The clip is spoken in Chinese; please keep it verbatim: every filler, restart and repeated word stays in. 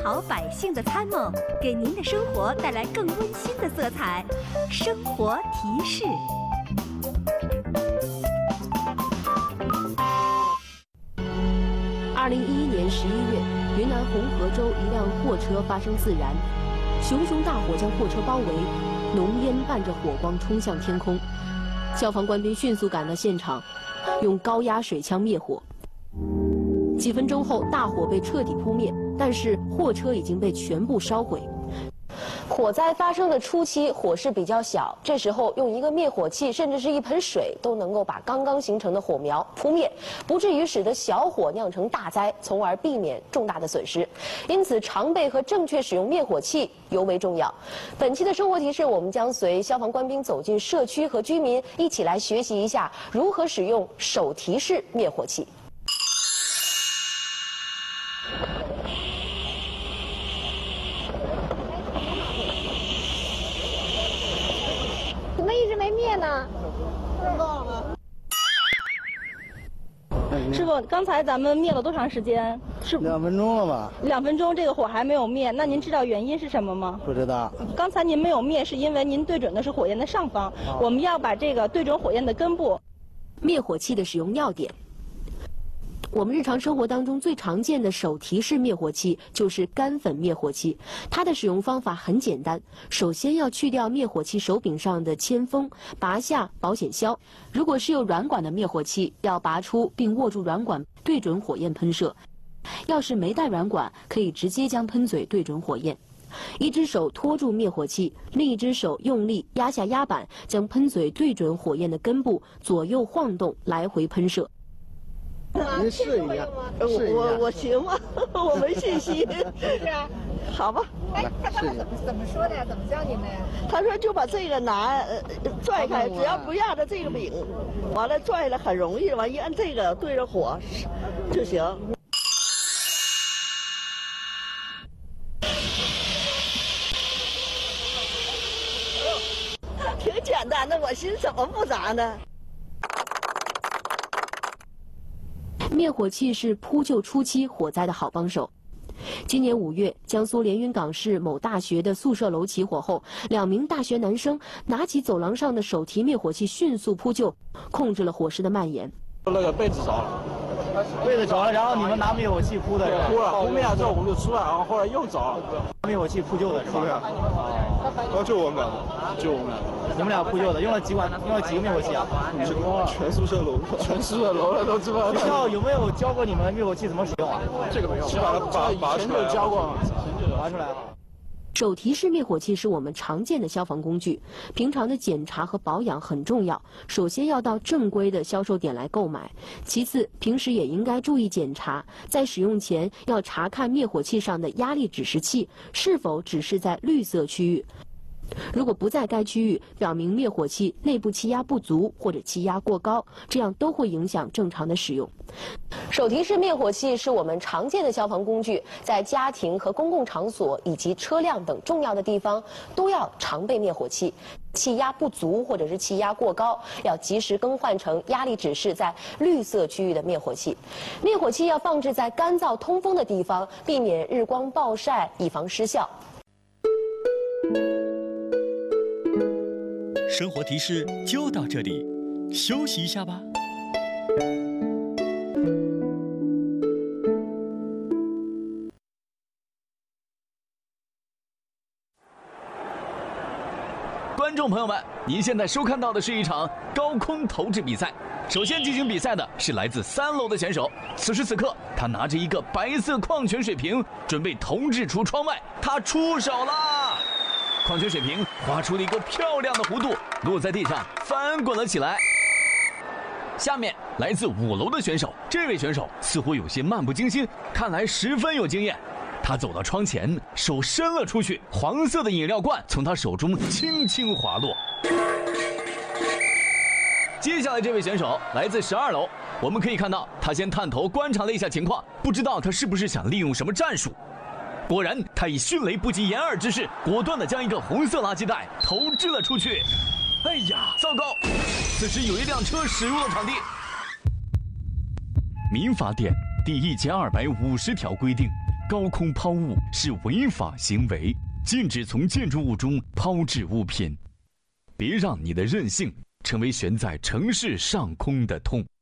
好百姓的参谋，给您的生活带来更温馨的色彩。生活提示。 二零一一年十一月，云南红河州一辆货车发生自燃，熊熊大火将货车包围，浓烟伴着火光冲向天空。消防官兵迅速赶到现场，用高压水枪灭火。几分钟后，大火被彻底扑灭，但是货车已经被全部烧毁。火灾发生的初期，火势比较小，这时候用一个灭火器，甚至是一盆水，都能够把刚刚形成的火苗扑灭，不至于使得小火酿成大灾，从而避免重大的损失。因此，常备和正确使用灭火器尤为重要。本期的生活提示，我们将随消防官兵走进社区，和居民一起来学习一下如何使用手提式灭火器。 怎么一直没灭呢？ 不知道呢。 师傅，刚才咱们灭了多长时间？是两分钟了吧？ 两分钟，这个火还没有灭。那您知道原因是什么吗？ 不知道。 刚才您没有灭，是因为您对准的是火焰的上方。哦、我们要把这个对准火焰的根部。 灭火器的使用要点。我们日常生活当中最常见的手提式灭火器就是干粉灭火器，它的使用方法很简单，首先要去掉灭火器手柄上的铅封，拔下保险销。如果是有软管的灭火器，要拔出并握住软管，对准火焰喷射。要是没带软管，可以直接将喷嘴对准火焰。一只手托住灭火器，另一只手用力压下压板，将喷嘴对准火焰的根部，左右晃动，来回喷射。 您试一下， 我我我行吗？我没信心。 是不是？ 好吧。 哎，他他们怎么怎么说的呀？怎么教你们呀？ 他说就把这个拿呃拽开，只要不压着这个柄，完了拽了很容易，完一按这个对着火就行。挺简单的，我寻思怎么复杂呢？ 灭火器是扑救初期火灾的好帮手。今年五月，江苏连云港市某大学的宿舍楼起火后，两名大学男生拿起走廊上的手提灭火器，迅速扑救，控制了火势的蔓延。 那个被子着了， 被子着了，然后你们拿灭火器扑的， 扑了，扑灭了之后我们就出来，然后后来又着了， 灭火器扑救的是吧？ 然后就我们两个，就我们两个。 你们俩扑救的，用了几管，用了几个灭火器啊？ 全宿舍楼，全宿舍楼了都知道。 学校有没有教过你们灭火器怎么使用啊？ 这个没有，把它拔拔出来，教过， 拔出来了。 手提式灭火器是我们常见的消防工具，平常的检查和保养很重要。首先要到正规的销售点来购买，其次平时也应该注意检查，在使用前要查看灭火器上的压力指示器是否指示在绿色区域。如果不在该区域，表明灭火器内部气压不足或者气压过高，这样都会影响正常的使用。手提式灭火器是我们常见的消防工具，在家庭和公共场所以及车辆等重要的地方都要常备灭火器。气压不足或者是气压过高，要及时更换成压力指示在绿色区域的灭火器。灭火器要放置在干燥通风的地方，避免日光暴晒，以防失效。 生活提示就到这里，休息一下吧。观众朋友们，您现在收看到的是一场高空投掷比赛。首先进行比赛的是来自三楼的选手，此时此刻，他拿着一个白色矿泉水瓶，准备投掷出窗外。他出手啦！矿泉水瓶划出了一个漂亮的弧度，落在地上翻滚了起来。下面来自五楼的选手，这位选手似乎有些漫不经心，看来十分有经验。他走到窗前，手伸了出去，黄色的饮料罐从他手中轻轻滑落。接下来这位选手来自十二楼，我们可以看到他先探头观察了一下情况，不知道他是不是想利用什么战术。果然，他以迅雷不及掩耳之势，果断地将一个红色垃圾袋投掷了出去。哎呀，糟糕！此时有一辆车驶入了场地。民法典第一千二百五十条规定， 高空抛物是违法行为，禁止从建筑物中抛掷物品。别让你的任性成为悬在城市上空的痛。